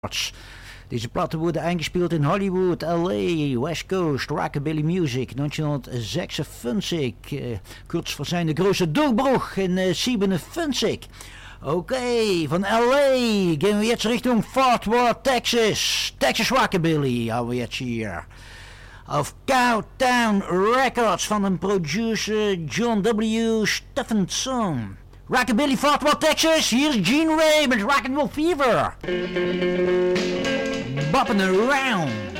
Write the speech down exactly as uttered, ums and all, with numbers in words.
Records. Deze platen worden eingespeeld in Hollywood, L A, West Coast, Rockabilly Music, negenhonderdzesenfünfzig. Uh, kurz voor zijn de grootste Durchbruch in uh, zevenenfünfzig. Oké, okay, van L A gaan we jetzt Richtung Fort Worth, Texas. Texas Rockabilly hebben we jetzt hier. Auf Cowtown Records van een producer John W. Stephenson. Rockabilly Fort Worth, Texas. Hier is Gene Ray met Rock'n'Roll Fever. Bopping around.